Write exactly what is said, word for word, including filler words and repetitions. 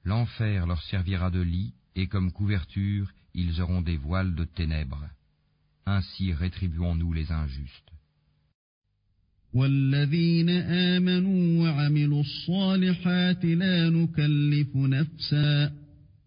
L'enfer leur servira de lit, et comme couverture, ils auront des voiles de ténèbres. Ainsi rétribuons-nous les injustes. والذين آمنوا وعملوا الصالحات لا نكلف نفسا